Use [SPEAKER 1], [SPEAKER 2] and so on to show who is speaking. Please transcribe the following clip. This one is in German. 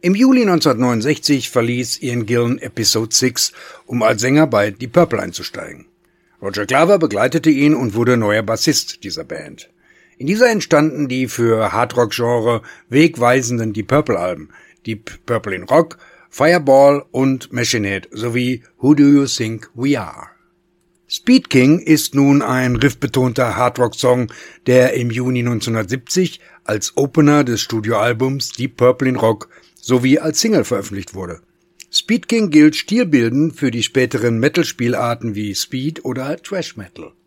[SPEAKER 1] Im Juli 1969 verließ Ian Gillan Episode 6, um als Sänger bei Deep Purple einzusteigen. Roger Glover begleitete ihn und wurde neuer Bassist dieser Band. In dieser entstanden die für Hardrock-Genre wegweisenden Deep Purple-Alben Deep Purple in Rock, Fireball und Machine Head sowie Who Do You Think We Are? Speed King ist nun ein riffbetonter Hardrock-Song, der im Juni 1970 als Opener des Studioalbums Deep Purple in Rock sowie als Single veröffentlicht wurde. Speed King gilt stilbildend für die späteren Metal-Spielarten wie Speed oder Thrash Metal.